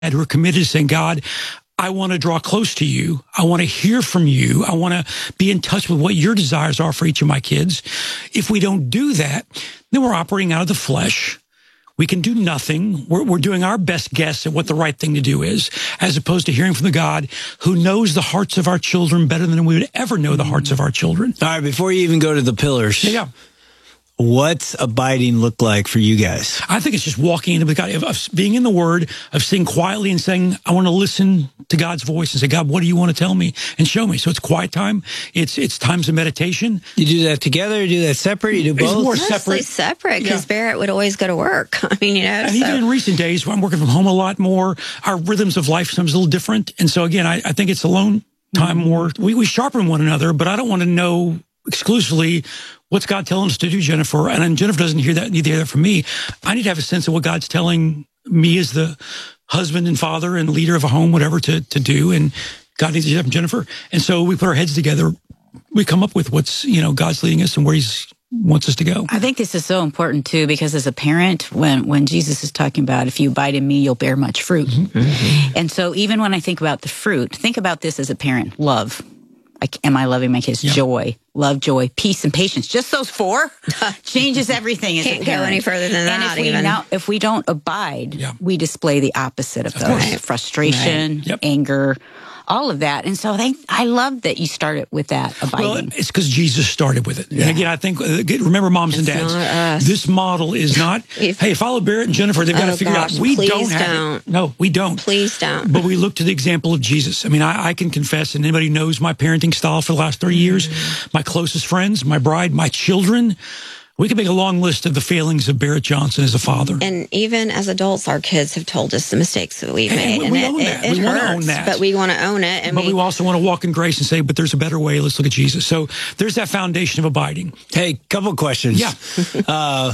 who are committed to saying, God, I want to draw close to you. I want to hear from you. I want to be in touch with what your desires are for each of my kids. If we don't do that, then we're operating out of the flesh. We can do nothing. We're doing our best guess at what the right thing to do is, as opposed to hearing from the God who knows the hearts of our children better than we would ever know the hearts of our children. All right, before you even go to the pillars. Yeah. What's abiding look like for you guys? I think it's just walking into God, of being in the Word, of sitting quietly and saying, I want to listen to God's voice and say, God, what do you want to tell me? And show me. So it's quiet time. It's times of meditation. You do that together? You do that separate? You do both? It's more Mostly separate because Barrett would always go to work. I mean, And even in recent days, when I'm working from home a lot more, our rhythms of life sometimes a little different. And so again, I think it's alone time more. We sharpen one another, but I don't want to know exclusively what's God telling us to do, Jennifer. And then Jennifer doesn't hear that, neither hear that from me. I need to have a sense of what God's telling me as the husband and father and leader of a home, whatever, to do. And God needs to hear that from Jennifer. And so we put our heads together. We come up with what's, God's leading us and where He's wants us to go. I think this is so important too, because as a parent, when Jesus is talking about, if you abide in me, you'll bear much fruit. Mm-hmm. And so even when I think about the fruit, think about this as a parent. Love. Am I loving my kids? Yeah. Joy, love, joy, peace, and patience. Just those 4 changes everything. As Can't go any further than that. And if we don't abide, we display the opposite of those. Right. Frustration, anger, all of that. And so I love that you started with that abiding. Well, it's because Jesus started with it. Yeah. And again, I think, remember moms and dads, this model is not, hey, follow Barrett and Jennifer, they've got to figure it out. We don't have it. No, we don't. Please don't. But we look to the example of Jesus. I mean, I can confess, and anybody who knows my parenting style for the last 30 years, my closest friends, my bride, my children, we can make a long list of the failings of Barrett Johnson as a father. And even as adults, our kids have told us the mistakes that we've made. And we own that. We want to own that. But we want to own it. But we also want to walk in grace and say, but there's a better way. Let's look at Jesus. So there's that foundation of abiding. Hey, couple of questions. Yeah.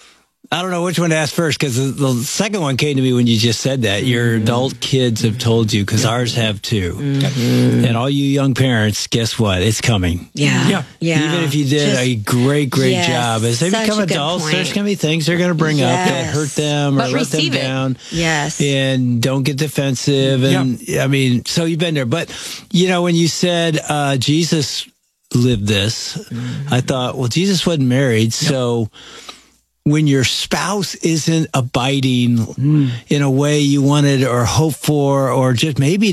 I don't know which one to ask first, because the second one came to me when you just said that. Your adult kids have told you, because ours have too. Mm-hmm. And all you young parents, guess what? It's coming. Yeah. Even if you did a great job, as they become adults, there's going to be things they're going to bring up that hurt them or let them down. Yes. And don't get defensive. And I mean, so you've been there. But, when you said Jesus lived this, I thought, well, Jesus wasn't married, so when your spouse isn't abiding in a way you wanted or hoped for, or just maybe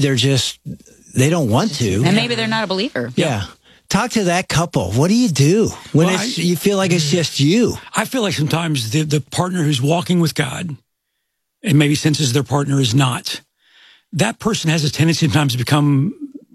they don't want to. And maybe they're not a believer. Yeah. Talk to that couple. What do you do when you feel like it's just you? I feel like sometimes the partner who's walking with God and maybe senses their partner is not, that person has a tendency sometimes to become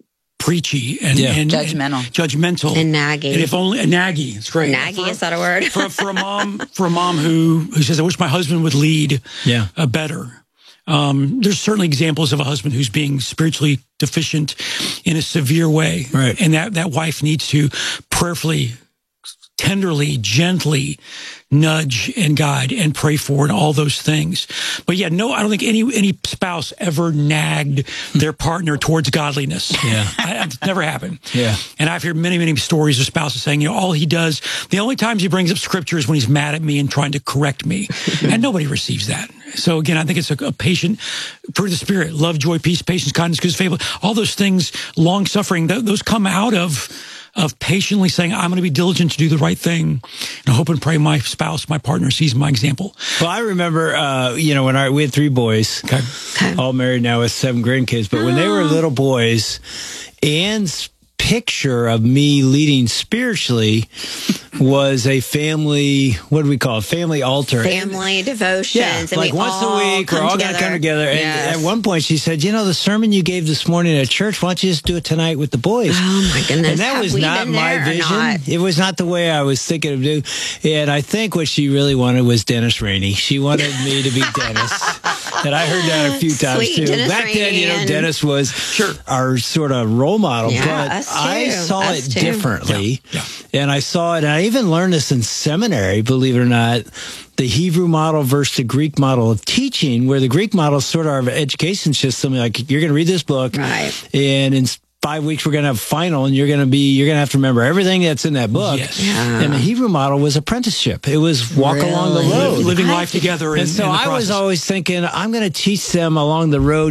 preachy and judgmental and naggy. And if only naggy, it's great. Naggy, is that a word? for a mom who says, I wish my husband would lead better. There's certainly examples of a husband who's being spiritually deficient in a severe way. Right. And that wife needs to prayerfully, tenderly, gently nudge and guide and pray for and all those things. But I don't think any spouse ever nagged their partner towards godliness. Yeah. It's never happened. Yeah. And I've heard many, many stories of spouses saying, all he does, the only times he brings up scripture is when he's mad at me and trying to correct me. And nobody receives that. So again, I think it's a patient fruit of the Spirit, love, joy, peace, patience, kindness, goodness, faith, all those things, long suffering, those come out of patiently saying, I'm going to be diligent to do the right thing, and hope and pray my spouse, my partner, sees my example. Well, I remember, when we had 3 boys, all married now with 7 grandkids, but when they were little boys, Anne's picture of me leading spiritually was a family, what do we call it? Family altar. Family devotions. Yeah, and like once a week, we're all going to come together. And at one point she said, the sermon you gave this morning at church, why don't you just do it tonight with the boys? Oh my goodness. And that was not my vision. It was not the way I was thinking of doing. And I think what she really wanted was Dennis Rainey. She wanted me to be Dennis. And I heard that a few times too. Dennis Back Rainey then, Dennis was our sort of role model. But I saw it differently. Yeah. And I saw it, and I even learned this in seminary, believe it or not, the Hebrew model versus the Greek model of teaching, where the Greek model is sort of our education system. Like, you're going to read this book, right, and 5 weeks we're going to have final, and you're going to have to remember everything that's in that book. Yes. Yeah. And the Hebrew model was apprenticeship. It was walk along the road. Living life together. And so I was always thinking, I'm going to teach them along the road